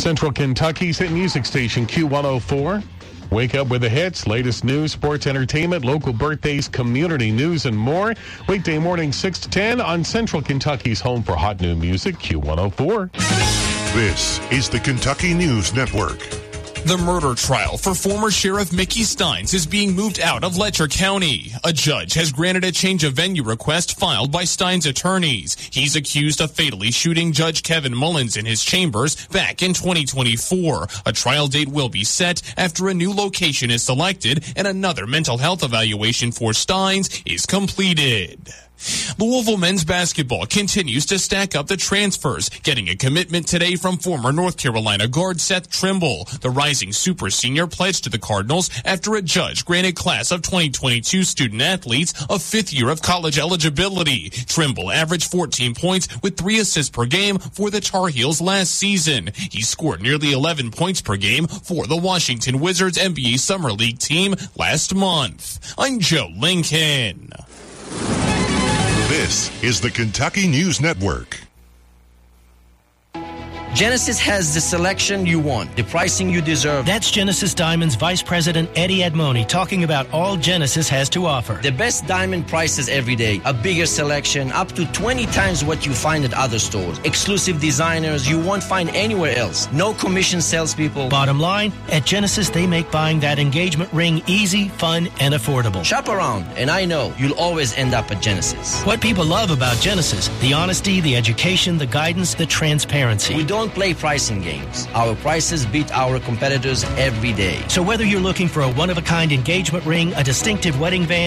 Central Kentucky's hit music station Q104. Wake up with the hits, latest news, sports, entertainment, local birthdays, community news, and more. Weekday morning 6 to 10 on Central Kentucky's home for hot new music, Q104. This is the Kentucky News Network. The murder trial for former Sheriff Mickey Steins is being moved out of Letcher County. A judge has granted a change of venue request filed by Steins' attorneys. He's accused of fatally shooting Judge Kevin Mullins in his chambers back in 2024. A trial date will be set after a new location is selected and another mental health evaluation for Steins is completed. Louisville men's basketball continues to stack up the transfers, getting a commitment today from former North Carolina guard Seth Trimble. The rising super senior pledged to the Cardinals after a judge granted class of 2022 student athletes a fifth year of college eligibility. Trimble averaged 14 points with 3 assists per game for the Tar Heels last season. He scored nearly 11 points per game for the Washington Wizards NBA Summer League team last month. I'm Joe Lincoln. This is the Kentucky News Network. Genesis has the selection you want, the pricing you deserve. That's Genesis Diamond's Vice President Eddie Admoni talking about all Genesis has to offer. The best diamond prices every day, a bigger selection, up to 20 times what you find at other stores. Exclusive designers you won't find anywhere else. No commission salespeople. Bottom line, at Genesis they make buying that engagement ring easy, fun, and affordable. Shop around, and I know you'll always end up at Genesis. What people love about Genesis, the honesty, the education, the guidance, the transparency. We don't play pricing games. Our prices beat our competitors every day. So whether you're looking for a one-of-a-kind engagement ring, a distinctive wedding band,